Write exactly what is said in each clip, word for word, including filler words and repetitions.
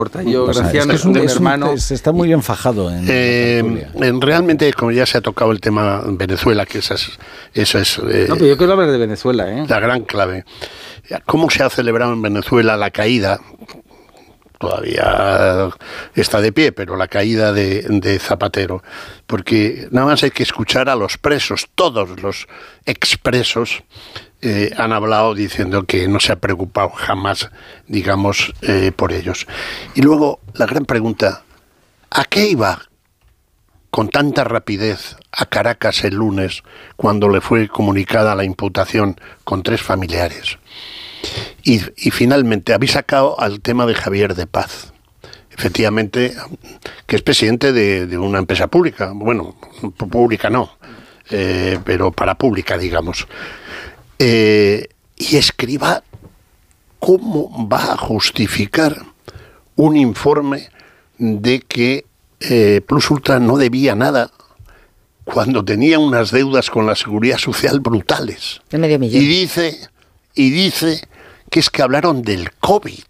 Yo, o sea, Graciano, es, que es un, un es hermano. Un, se está muy enfajado en, eh, en realmente, como ya se ha tocado el tema Venezuela, que esa es, eso es eh, no, pero yo quiero hablar de Venezuela, ¿eh? la gran clave. ¿Cómo se ha celebrado en Venezuela la caída? Todavía está de pie, pero la caída de, de Zapatero. Porque nada más hay que escuchar a los presos, todos los expresos, Eh, han hablado diciendo que no se ha preocupado jamás, digamos, eh, por ellos. Y luego, la gran pregunta, ¿a qué iba con tanta rapidez a Caracas el lunes cuando le fue comunicada la imputación con tres familiares? Y, y finalmente, habéis sacado al tema de Javier de Paz. Efectivamente, que es presidente de, de una empresa pública. Bueno, pública no, eh, pero para pública, digamos. Eh, y Escrivá, ¿cómo va a justificar un informe de que eh, Plus Ultra no debía nada cuando tenía unas deudas con la Seguridad Social brutales? De medio millón. Y dice, y dice que es que hablaron del COVID.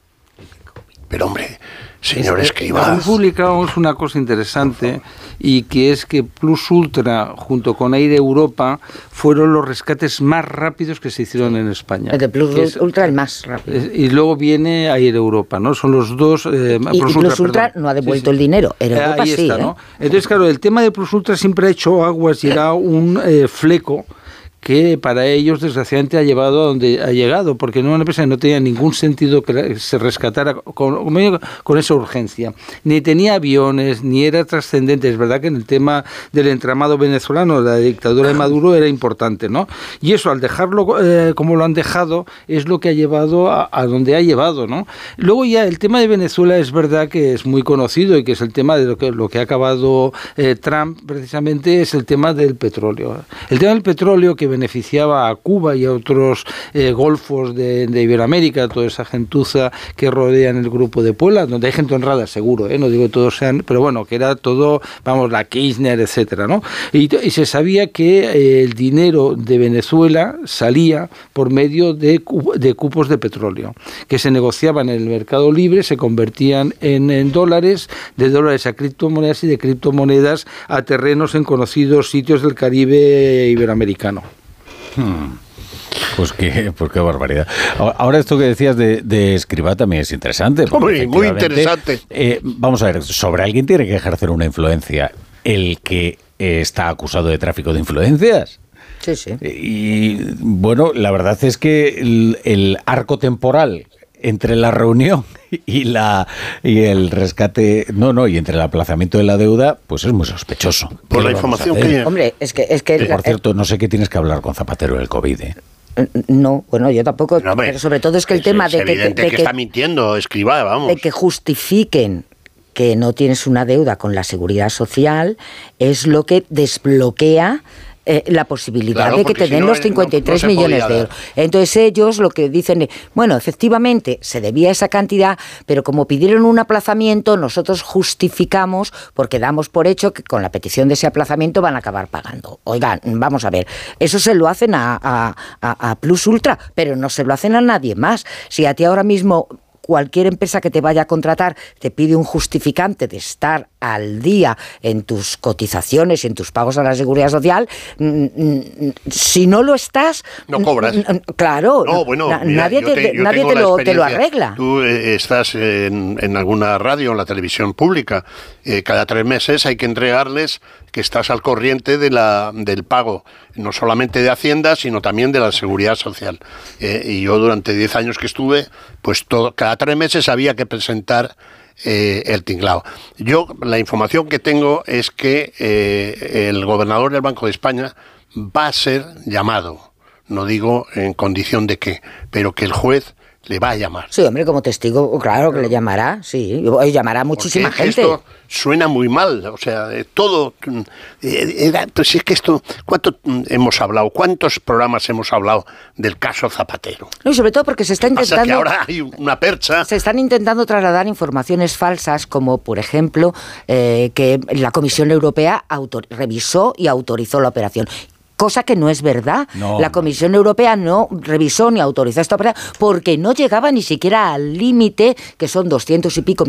Pero hombre, señor Escrivá. Hoy publicamos una cosa interesante, y que es que Plus Ultra junto con Air Europa fueron los rescates más rápidos que se hicieron en España. El de Plus es, Ultra el más rápido. Y luego viene Air Europa, ¿no? Son los dos. Eh, y Plus, y Plus Ultra, Ultra no ha devuelto sí, sí. el dinero. Air Europa Ahí sí, está, ¿eh? ¿no? Entonces, claro, el tema de Plus Ultra siempre ha hecho aguas y era un eh, fleco que para ellos desgraciadamente ha llevado a donde ha llegado, porque en una empresa no tenía ningún sentido que se rescatara con, con esa urgencia, ni tenía aviones, ni era trascendente. Es verdad que en el tema del entramado venezolano, la dictadura de Maduro era importante, ¿no? Y eso, al dejarlo eh, como lo han dejado, es lo que ha llevado a, a donde ha llevado, ¿no? Luego ya el tema de Venezuela es verdad que es muy conocido, y que es el tema de lo que, lo que ha acabado eh, Trump, precisamente, es el tema del petróleo. El tema del petróleo, que beneficiaba a Cuba y a otros eh, golfos de, de Iberoamérica, toda esa gentuza que rodean el grupo de Puebla, donde hay gente honrada, seguro, ¿eh? No digo que todos sean, pero bueno, que era todo, vamos, la Kirchner, etcétera, ¿no? Y, y se sabía que eh, el dinero de Venezuela salía por medio de, de cupos de petróleo, que se negociaban en el mercado libre, se convertían en, en dólares, de dólares a criptomonedas y de criptomonedas a terrenos en conocidos sitios del Caribe iberoamericano. Hmm. Pues qué, pues qué barbaridad. Ahora esto que decías de, de Escrivá también es interesante. Muy, muy interesante. Eh, vamos a ver, sobre alguien tiene que ejercer una influencia. El que eh, está acusado de tráfico de influencias. Sí, sí. Y bueno, la verdad es que el, el arco temporal entre la reunión y la y el rescate, no, no, y entre el aplazamiento de la deuda, pues es muy sospechoso. Por la información que... Hombre, es que... Es que eh, por cierto, no sé qué tienes que hablar con Zapatero del COVID, ¿eh? No, bueno, yo tampoco, no, pero sobre todo es que el es, tema es de, que, de, de que, que está mintiendo Escrivá, vamos. de que justifiquen que no tienes una deuda con la Seguridad Social es lo que desbloquea Eh, la posibilidad claro, de que te si den no, los cincuenta y tres no, no millones de euros. Entonces ellos lo que dicen es, bueno, efectivamente se debía esa cantidad, pero como pidieron un aplazamiento, nosotros justificamos porque damos por hecho que con la petición de ese aplazamiento van a acabar pagando. Oigan, vamos a ver, eso se lo hacen a, a, a, a Plus Ultra, pero no se lo hacen a nadie más. Si a ti ahora mismo cualquier empresa que te vaya a contratar te pide un justificante de estar al día en tus cotizaciones y en tus pagos a la Seguridad Social, si no lo estás... No cobras. Claro, no, bueno, na- mira, nadie, te, te, nadie te, lo, te lo arregla. Tú eh, estás en, en alguna radio, en la televisión pública, eh, cada tres meses hay que entregarles que estás al corriente de la, del pago, no solamente de Hacienda, sino también de la Seguridad Social. Eh, y yo durante diez años que estuve, pues todo, cada tres meses había que presentar eh, el tinglao. Yo, la información que tengo es que eh, el gobernador del Banco de España va a ser llamado, no digo en condición de qué, pero que el juez le va a llamar. Sí, hombre, como testigo, claro que le llamará, sí, llamará a muchísima Porque gente. Esto suena muy mal, o sea, eh, todo, eh, era, pues es que esto, ¿cuánto hemos hablado? ¿Cuántos programas hemos hablado del caso Zapatero? No, y sobre todo porque se está intentando... Pasa que ahora hay una percha. Se están intentando trasladar informaciones falsas, como por ejemplo, eh, que la Comisión Europea autor- revisó y autorizó la operación. cosa que no es verdad. No. La Comisión Europea no revisó ni autorizó esta operación porque no llegaba ni siquiera al límite, que son doscientos y pico